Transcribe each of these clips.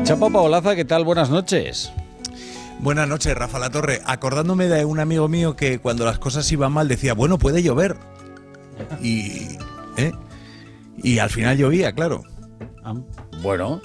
Chapa Paolaza, ¿qué tal? Buenas noches. Buenas noches, Rafa Latorre. Acordándome de un amigo mío que cuando las cosas iban mal decía, bueno, puede llover. Y al final llovía, claro. Bueno,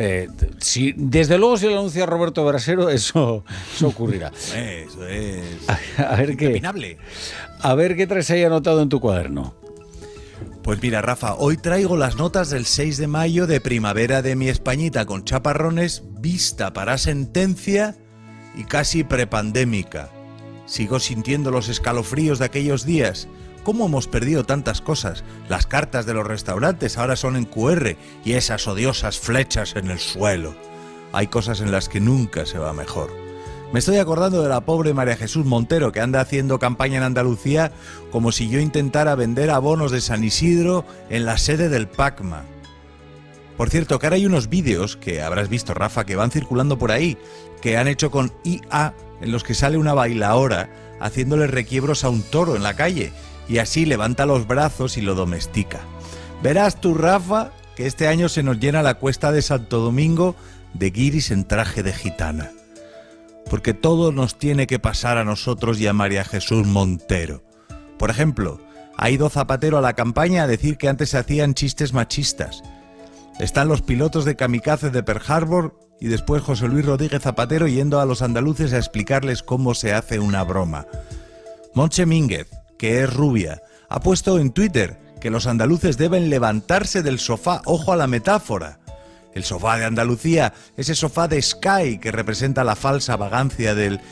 desde luego si lo anuncia Roberto Brasero, eso ocurrirá. Eso es a ver impepinable. A ver qué traes ahí anotado en tu cuaderno. Pues mira, Rafa, hoy traigo las notas del 6 de mayo de primavera de mi Españita con chaparrones, vista para sentencia y casi prepandémica. Sigo sintiendo los escalofríos de aquellos días. ¿Cómo hemos perdido tantas cosas? Las cartas de los restaurantes ahora son en QR y esas odiosas flechas en el suelo. Hay cosas en las que nunca se va mejor. Me estoy acordando de la pobre María Jesús Montero, que anda haciendo campaña en Andalucía como si yo intentara vender abonos de San Isidro en la sede del PACMA. Por cierto, que ahora hay unos vídeos que habrás visto, Rafa, que van circulando por ahí, que han hecho con IA, en los que sale una bailaora haciéndole requiebros a un toro en la calle, y así levanta los brazos y lo domestica. Verás tú, Rafa, que este año se nos llena la cuesta de Santo Domingo de guiris en traje de gitana. Porque todo nos tiene que pasar a nosotros y a María Jesús Montero. Por ejemplo, ha ido Zapatero a la campaña a decir que antes se hacían chistes machistas. Están los pilotos de kamikaze de Pearl Harbor y después José Luis Rodríguez Zapatero yendo a los andaluces a explicarles cómo se hace una broma. Montse Mínguez, que es rubia, ha puesto en Twitter que los andaluces deben levantarse del sofá. Ojo a la metáfora. El sofá de Andalucía, ese sofá de Sky que representa la falsa vagancia del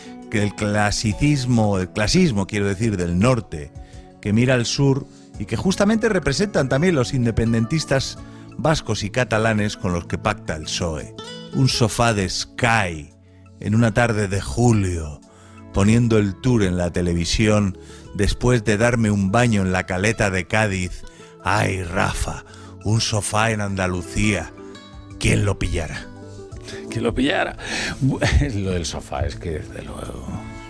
clasismo quiero decir, del norte, que mira al sur y que justamente representan también los independentistas vascos y catalanes con los que pacta el PSOE. Un sofá de Sky en una tarde de julio, poniendo el tour en la televisión después de darme un baño en la Caleta de Cádiz. ¡Ay, Rafa! Un sofá en Andalucía. ¿Quién lo pillara? ¿Quién lo pillara? Lo del sofá, es que desde luego...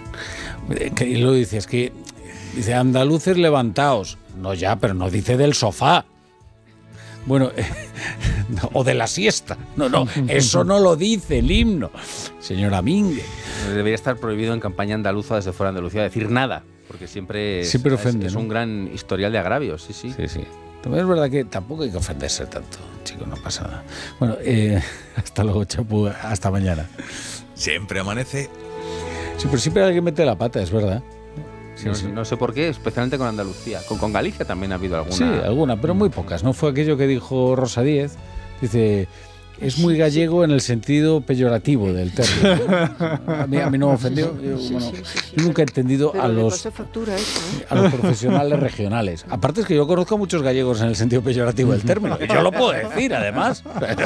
Y lo dice, es que... Dice, andaluces levantaos. No ya, pero no dice del sofá. Bueno, o de la siesta. No, eso no lo dice el himno. Señora Mínguez. Debería estar prohibido en campaña andaluza desde fuera de Andalucía decir nada, porque siempre ofende, es ¿no? un gran historial de agravios, sí. También es verdad que tampoco hay que ofenderse tanto, chicos, no pasa nada. Bueno, hasta luego, Chapu, hasta mañana. Siempre amanece. Sí, pero siempre alguien mete la pata, es verdad. Sí. No sé por qué, especialmente con Andalucía. Con Galicia también ha habido alguna. Sí, alguna, pero muy pocas. No fue aquello que dijo Rosa Díez. Dice, es muy gallego en el sentido peyorativo del término. A mí no me ofendió. Yo nunca he entendido a los profesionales regionales. Aparte es que yo conozco a muchos gallegos en el sentido peyorativo del término. Y yo lo puedo decir, además.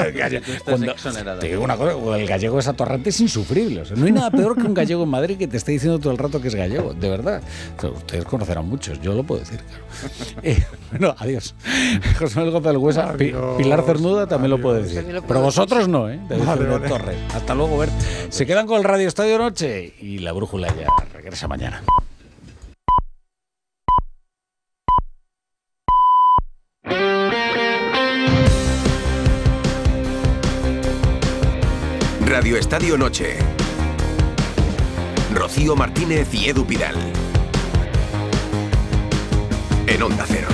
Te digo una cosa, el gallego es atorrante, es insufrible. O sea, no hay nada peor que un gallego en Madrid que te esté diciendo todo el rato que es gallego, de verdad. Pero ustedes conocerán muchos, yo lo puedo decir, claro. Bueno, adiós. José Manuel González Huesa, Pilar Cernuda también lo puedo decir. Pero vosotros no, ¿eh? Vale. Torres. Hasta luego, Bert. Se quedan con el Radio Estadio Noche y la brújula ya regresa mañana. Radio Estadio Noche. Rocío Martínez y Edu Pidal. En Onda Cero.